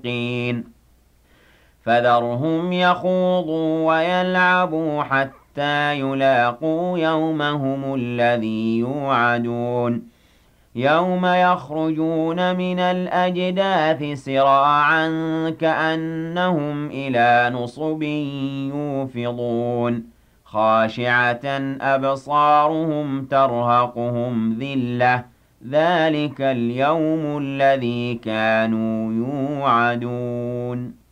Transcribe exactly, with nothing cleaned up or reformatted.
مُوقِنٍ فَذَرْهُمْ يَخُوضُوا وَيَلْعَبُوا حَتَّىٰ يُلَاقُوا يَوْمَهُمُ الَّذِي يُوعَدُونَ يَوْمَ يَخْرُجُونَ مِنَ الْأَجْدَاثِ سِرَاعًا كَأَنَّهُمْ إِلَىٰ نُصُبٍ يُوفِضُونَ خَاشِعَةً أَبْصَارُهُمْ تَرْهَقُهُمْ ذِلَّةٌ ۚ ذَٰلِكَ الْيَوْمُ الَّذِي كَانُوا يُوعَدُونَ